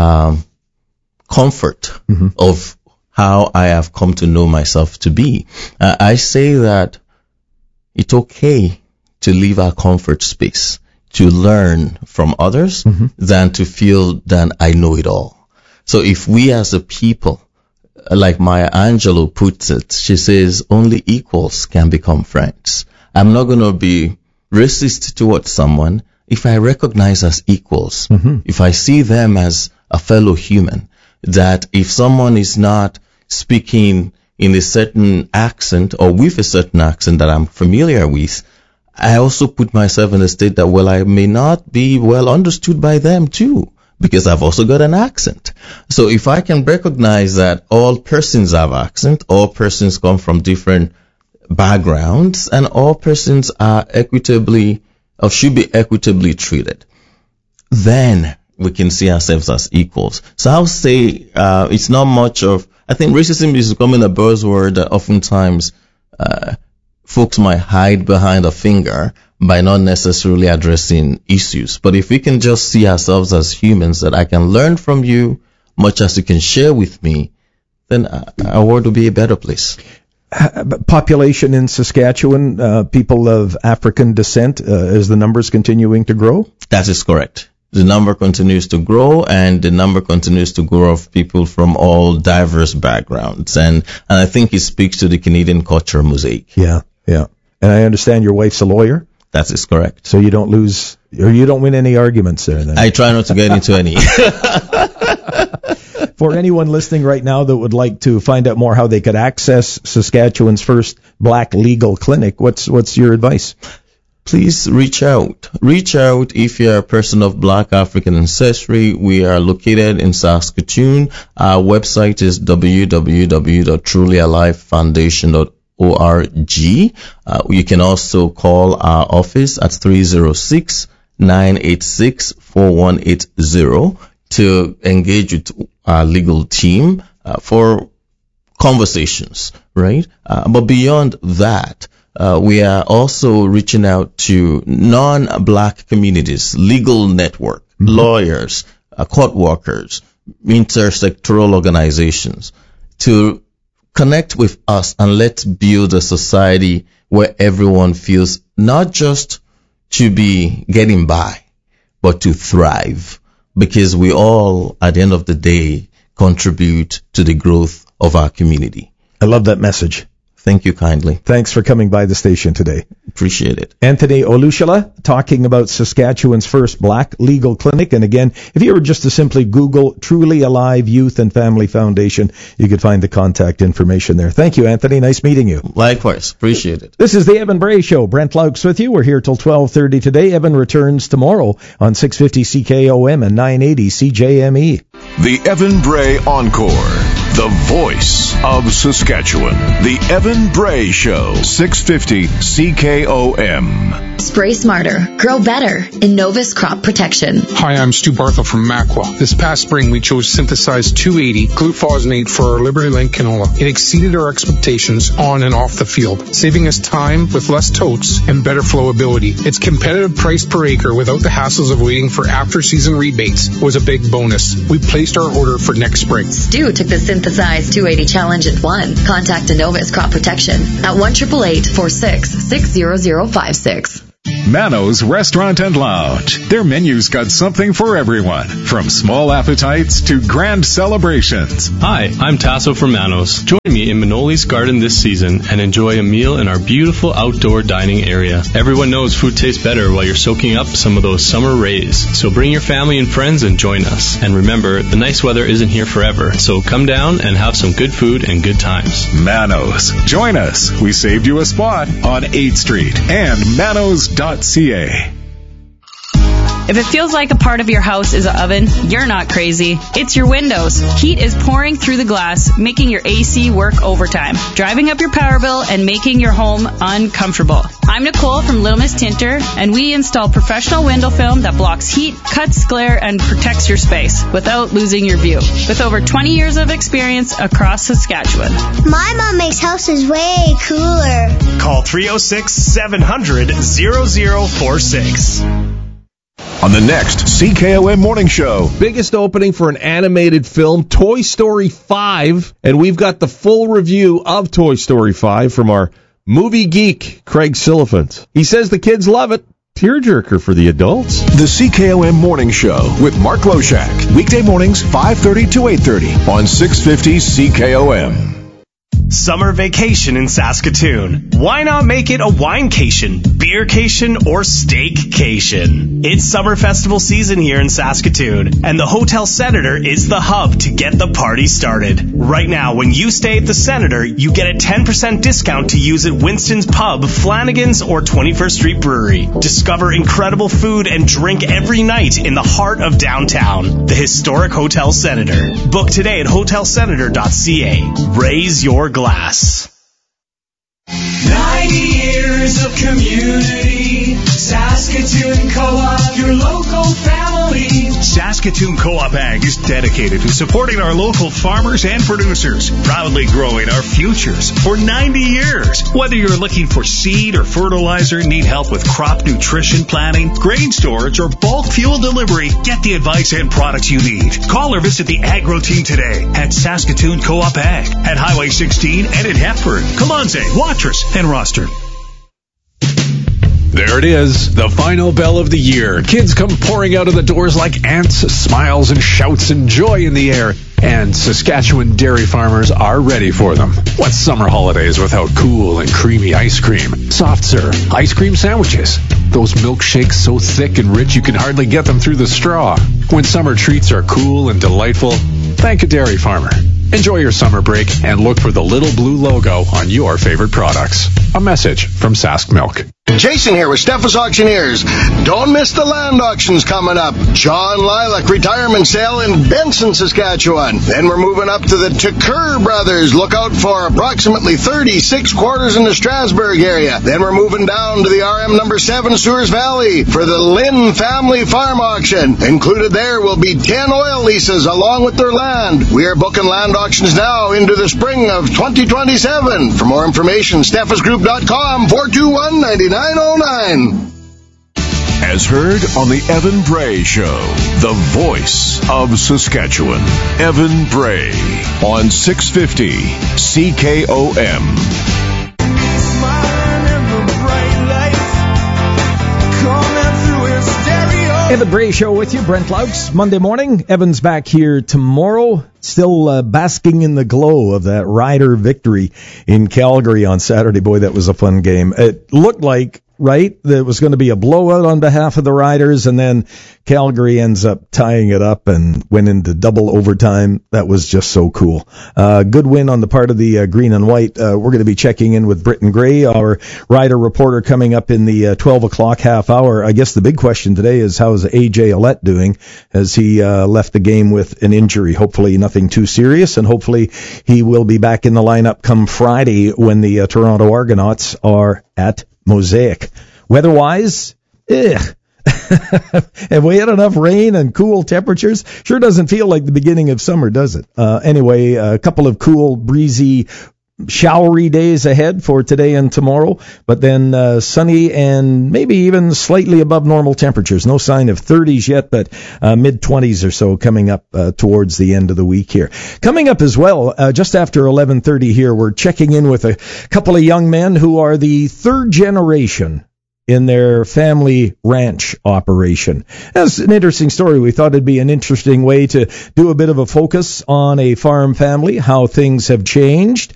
comfort of how I have come to know myself to be. I say that it's okay to leave our comfort space, to learn from others, than to feel that I know it all. So if we as a people, like Maya Angelou puts it, she says, only equals can become friends. I'm not going to be racist towards someone if I recognize as equals, if I see them as a fellow human, that if someone is not speaking in a certain accent or with a certain accent that I'm familiar with, I also put myself in a state that, well, I may not be well understood by them too, because I've also got an accent. So if I can recognize that all persons have accent, all persons come from different backgrounds, and all persons are equitably or should be equitably treated, then we can see ourselves as equals. So I'll say it's not much of, I think racism is becoming a buzzword that oftentimes folks might hide behind a finger by not necessarily addressing issues. But if we can just see ourselves as humans, that I can learn from you much as you can share with me, then our world will be a better place. Population in Saskatchewan, people of African descent, is the numbers continuing to grow? That is correct. The number continues to grow, and the number continues to grow of people from all diverse backgrounds. And I think it speaks to the Canadian culture mosaic. Yeah. And I understand your wife's a lawyer? That is correct. So you don't lose, or you don't win any arguments there then? I try not to get into any. For anyone listening right now that would like to find out more how they could access Saskatchewan's first black legal clinic, what's your advice? Please reach out. Reach out if you're a person of Black African ancestry. We are located in Saskatoon. Our website is www.trulyalivefoundation.org. You can also call our office at 306-986-4180 to engage with our legal team for conversations, right? But beyond that, we are also reaching out to non-black communities, legal network, lawyers, court workers, intersectoral organizations to connect with us and let's build a society where everyone feels not just to be getting by, but to thrive, because we all, at the end of the day, contribute to the growth of our community. I love that message. Thank you kindly. Thanks for coming by the station today. Appreciate it. Anthony Olushala talking about Saskatchewan's first black legal clinic. And again, if you were just to simply Google Truly Alive Youth and Family Foundation, you could find the contact information there. Thank you, Anthony. Nice meeting you. Likewise. Appreciate it. This is the Evan Bray Show. Brent Laux with you. We're here till 12:30 today. Evan returns tomorrow on 650 CKOM and 980 CJME. The Evan Bray Encore. the voice of Saskatchewan. The Evan Bray Show, 650 CKOM. Spray smarter, grow better. Innovis Crop Protection. Hi, I'm Stu Barthel from Macwa. This past spring, we chose Synthesized 280 glufosinate for our Liberty Link canola. It exceeded our expectations on and off the field, saving us time with less totes and better flowability. Its competitive price per acre without the hassles of waiting for after-season rebates was a big bonus. We placed our order for next spring. Stu took the Synthesized 280 challenge and won. Contact Innovis Crop Protection at 1-888-46-60056. Mano's Restaurant and Lounge. Their menu's got something for everyone, from small appetites to grand celebrations. Hi, I'm Tasso from Mano's. Join me in Manoli's Garden this season and enjoy a meal in our beautiful outdoor dining area. Everyone knows food tastes better while you're soaking up some of those summer rays. So bring your family and friends and join us. And remember, the nice weather isn't here forever, so come down and have some good food and good times. Mano's. Join us. We saved you a spot on 8th Street and manos.ca. If it feels like a part of your house is an oven, you're not crazy. It's your windows. Heat is pouring through the glass, making your AC work overtime, driving up your power bill and making your home uncomfortable. I'm Nicole from Little Miss Tinter, and we install professional window film that blocks heat, cuts glare, and protects your space without losing your view. With over 20 years of experience across Saskatchewan. My mom makes houses way cooler. Call 306-700-0046. On the next CKOM Morning Show. Biggest opening for an animated film, Toy Story 5. And we've got the full review of Toy Story 5 from our movie geek, Craig Silliphant. He says the kids love it. Tearjerker for the adults. The CKOM Morning Show with Mark Loshak. Weekday mornings, 5:30 to 8:30 on 650 CKOM. Summer vacation in Saskatoon. Why not make it a winecation, beercation, or steakcation? It's summer festival season here in Saskatoon, and the Hotel Senator is the hub to get the party started. Right now, when you stay at the Senator, you get a 10% discount to use at Winston's Pub, Flanagan's, or 21st Street Brewery. Discover incredible food and drink every night in the heart of downtown. The historic Hotel Senator. Book today at hotelsenator.ca. Raise your glass. 90 years of community. Saskatoon Co-op, your local family. Saskatoon Co-op Ag is dedicated to supporting our local farmers and producers, proudly growing our futures for 90 years. Whether you're looking for seed or fertilizer, need help with crop nutrition planning, grain storage, or bulk fuel delivery, get the advice and products you need. Call or visit the Agro Team today at Saskatoon Co-op Ag at Highway 16 and in Hepburn, Kalanze, Watrous, and Roster. There it is, the final bell of the year. Kids come pouring out of the doors like ants, smiles and shouts and joy in the air. And Saskatchewan dairy farmers are ready for them. What's summer holidays without cool and creamy ice cream, soft serve, ice cream sandwiches, those milkshakes so thick and rich you can hardly get them through the straw? When summer treats are cool and delightful, thank a dairy farmer. Enjoy your summer break and look for the little blue logo on your favorite products. A message from Sask Milk. Jason here with Steffes Auctioneers. Don't miss the land auctions coming up. John Lilac retirement sale in Benson, Saskatchewan. Then we're moving up to the Tucker Brothers. Look out for approximately 36 quarters in the Strasbourg area. Then we're moving down to the RM number 7 Sewers Valley for the Lynn Family Farm Auction. Included there will be 10 oil leases along with their land. We are booking land auctions now into the spring of 2027. For more information, steffesgroup.com 421-9909. As heard on the Evan Bray Show, the voice of Saskatchewan. Evan Bray on 650 CKOM. Evan Bray Show with you, Brent Laux, Monday morning. Evan's back here tomorrow, still basking in the glow of that Rider victory in Calgary on Saturday. Boy, that was a fun game. It looked like right? That was going to be a blowout on behalf of the Riders, and then Calgary ends up tying it up and went into double overtime. That was just so cool. Good win on the part of the green and white. We're going to be checking in with Britton Gray, our Rider reporter, coming up in the 12 o'clock half hour. I guess the big question today is how's A.J. Ouellette doing as he left the game with an injury. Hopefully nothing too serious, and hopefully he will be back in the lineup come Friday when the Toronto Argonauts are at Mosaic. Weather-wise, have we had enough rain and cool temperatures? Sure doesn't feel like the beginning of summer, does it? Anyway, a couple of cool, breezy, showery days ahead for today and tomorrow, but then sunny and maybe even slightly above normal temperatures. No sign of 30s yet, but mid-20s or so coming up towards the end of the week here. Coming up as well, just after 11:30 here, we're checking in with a couple of young men who are the third generation in their family ranch operation. That's an interesting story. We thought it'd be an interesting way to do a bit of a focus on a farm family, how things have changed.